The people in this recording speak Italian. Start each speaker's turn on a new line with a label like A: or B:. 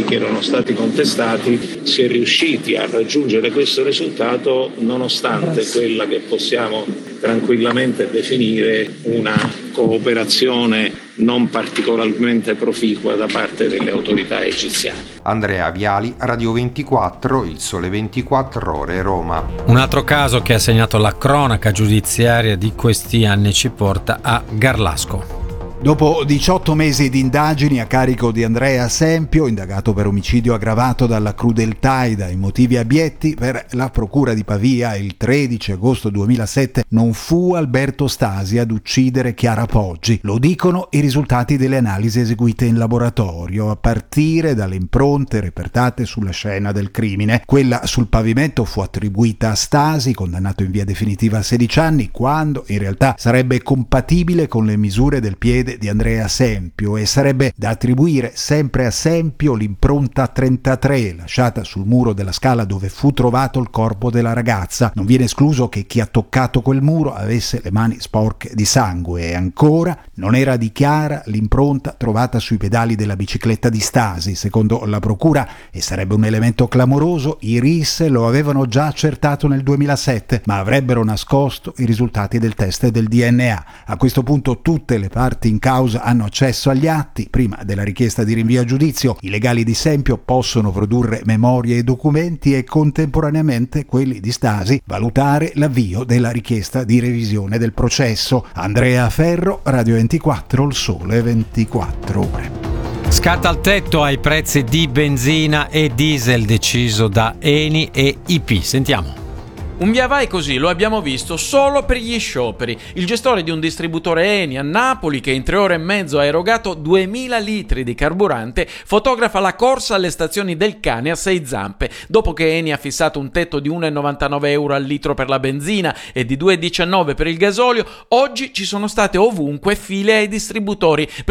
A: che erano stati contestati, si è riusciti a raggiungere questo risultato nonostante quella che possiamo tranquillamente definire una cooperazione non particolarmente proficua da parte delle autorità egiziane.
B: Andrea Viali, Radio 24, Il Sole 24 Ore, Roma.
C: Un altro caso che ha segnato la cronaca giudiziaria di questi anni ci porta a Garlasco.
D: Dopo 18 mesi di indagini a carico di Andrea Sempio, indagato per omicidio aggravato dalla crudeltà e dai motivi abietti, per la procura di Pavia il 13 agosto 2007 non fu Alberto Stasi ad uccidere Chiara Poggi. Lo dicono i risultati delle analisi eseguite in laboratorio, a partire dalle impronte repertate sulla scena del crimine. Quella sul pavimento fu attribuita a Stasi, condannato in via definitiva a 16 anni, quando in realtà sarebbe compatibile con le misure del piede di Andrea Sempio, e sarebbe da attribuire sempre a Sempio l'impronta 33 lasciata sul muro della scala dove fu trovato il corpo della ragazza. Non viene escluso che chi ha toccato quel muro avesse le mani sporche di sangue. E ancora, non era di Chiara l'impronta trovata sui pedali della bicicletta di Stasi. Secondo la procura, e sarebbe un elemento clamoroso, i RIS lo avevano già accertato nel 2007, ma avrebbero nascosto i risultati del test del DNA. A questo punto tutte le parti in causa hanno accesso agli atti. Prima della richiesta di rinvio a giudizio, i legali di Sempio possono produrre memorie e documenti e contemporaneamente quelli di Stasi valutare l'avvio della richiesta di revisione del processo. Andrea Ferro, Radio 24, Il Sole 24 Ore.
C: Scatta al tetto ai prezzi di benzina e diesel deciso da Eni e IP. Sentiamo.
E: Un via vai così lo abbiamo visto solo per gli scioperi. Il gestore di un distributore Eni a Napoli, che in 3 ore e mezzo ha erogato 2000 litri di carburante, fotografa la corsa alle stazioni del cane a 6 zampe. Dopo che Eni ha fissato un tetto di 1,99 euro al litro per la benzina e di 2,19 per il gasolio, oggi ci sono state ovunque file ai distributori.